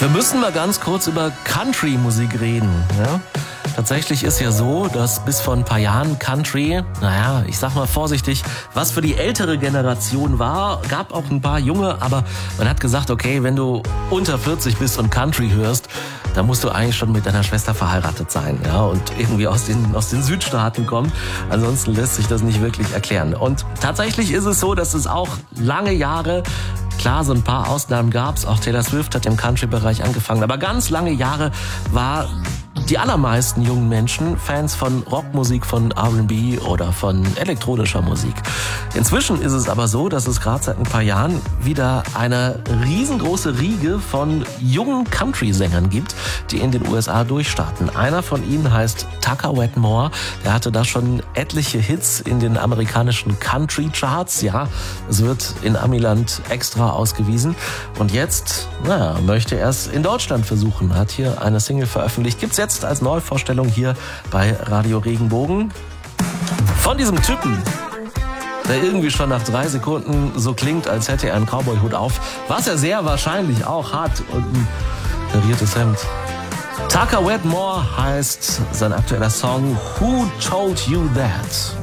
Wir müssen mal ganz kurz über Country-Musik reden. Ja? Tatsächlich ist ja so, dass bis vor ein paar Jahren Country, ich sag mal vorsichtig, was für die ältere Generation war, gab auch ein paar Junge, aber man hat gesagt, okay, wenn du unter 40 bist und Country hörst, da musst du eigentlich schon mit deiner Schwester verheiratet sein, ja, und irgendwie aus den Südstaaten kommen. Ansonsten lässt sich das nicht wirklich erklären. Und tatsächlich ist es so, dass es auch lange Jahre, klar, so ein paar Ausnahmen gab's, auch Taylor Swift hat im Country-Bereich angefangen, aber ganz lange Jahre war die allermeisten jungen Menschen Fans von Rockmusik, von R&B oder von elektronischer Musik. Inzwischen ist es aber so, dass es gerade seit ein paar Jahren wieder eine riesengroße Riege von jungen Country-Sängern gibt, die in den USA durchstarten. Einer von ihnen heißt Tucker Wetmore. Der hatte da schon etliche Hits in den amerikanischen Country-Charts. Ja, es wird in Amiland extra ausgewiesen. Und jetzt, möchte er es in Deutschland versuchen. Hat hier eine Single veröffentlicht. Gibt's jetzt als Neuvorstellung hier bei Radio Regenbogen. Von diesem Typen, der irgendwie schon nach 3 Sekunden so klingt, als hätte er einen Cowboy-Hut auf, was er sehr wahrscheinlich auch hat und ein kariertes Hemd. Tucker Wetmore heißt sein aktueller Song Who Told You That?